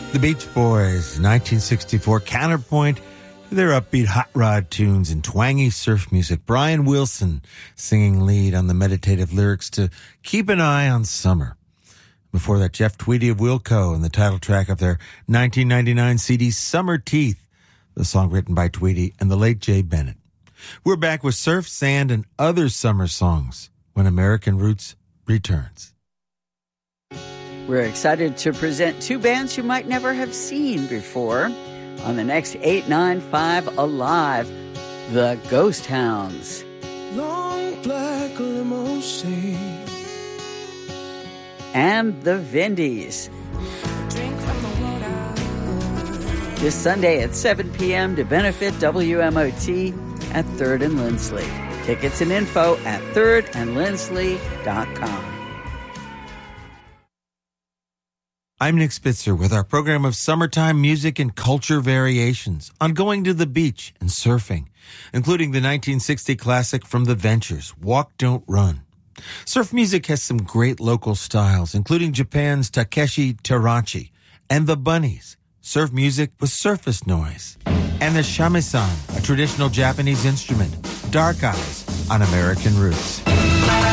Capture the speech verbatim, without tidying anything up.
The Beach Boys, nineteen sixty-four counterpoint to their upbeat hot rod tunes and twangy surf music. Brian Wilson singing lead on the meditative lyrics to Keep an Eye on Summer. Before that, Jeff Tweedy of Wilco and the title track of their nineteen ninety-nine C D Summer Teeth, the song written by Tweedy and the late Jay Bennett. We're back with surf, sand, and other summer songs when American Roots returns. We're excited to present two bands you might never have seen before on the next eight nine five Alive, the Ghost Hounds. Long black limousine. And the Vindies. This Sunday at seven p.m. to benefit W M O T at third and Lindsley. Tickets and info at third and lindsley dot com. I'm Nick Spitzer with our program of summertime music and culture variations on going to the beach and surfing, including the nineteen sixty classic from The Ventures, Walk Don't Run. Surf music has some great local styles, including Japan's Takeshi Terachi and the Bunnies. Surf music with surface noise. And the shamisen, a traditional Japanese instrument. Dark Eyes on American Roots.